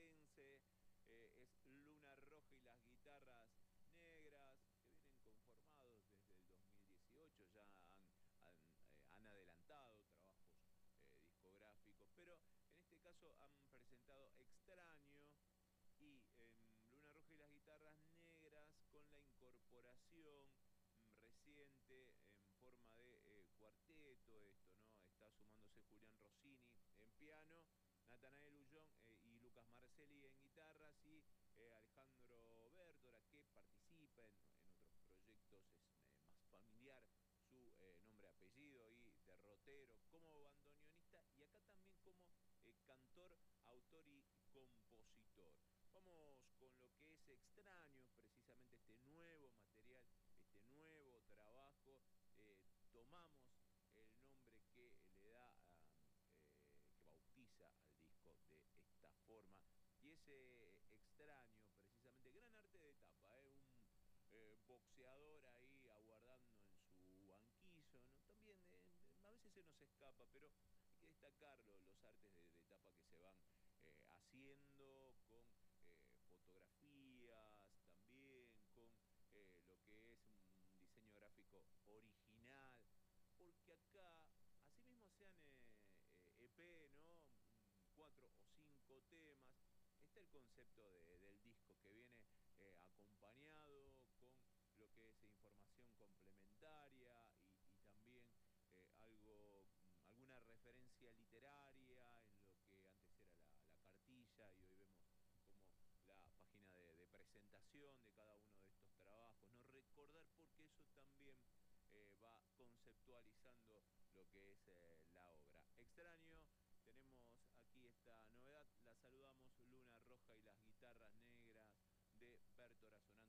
platense. Es Luna Roja y las Guitarras Negras, que vienen conformados desde el 2018, ya han adelantado trabajos discográficos, pero en este caso han presentado Extraño y Luna Roja y las Guitarras Negras con la incorporación reciente en forma de cuarteto, esto, ¿no? Está sumándose Julián Rossini en piano, Natanael Ullón y Lucas Marcelli en guitarras y Alejandro Bértora, que participa en otros proyectos, es más familiar su nombre, apellido y derrotero como bandoneonista y acá también como cantor, autor y compositor. Vamos con lo que es Extraño, precisamente este nuevo material, este nuevo trabajo. Tomamos el nombre que le da, que bautiza al disco de esta forma. Y ese Extraño, precisamente, gran arte de tapa, un boxeador ahí aguardando en su banquillo, ¿no? También a veces se nos escapa, pero hay que destacarlo, los artes de tapa que se van haciendo con fotografías, también con lo que es un diseño gráfico original, porque acá, así mismo sean EP, ¿no? 4 o 5 temas, está el concepto del disco que viene acompañado con lo que es información complementaria y también alguna referencia literaria en lo que antes era la cartilla y hoy vemos como la página de presentación de cada uno de estos trabajos, no recordar porque eso también va conceptualizando lo que es la obra. Extraño, tenemos aquí esta novedad, la saludamos Luna Roja y las Guitarras Negras de Berto Razonar.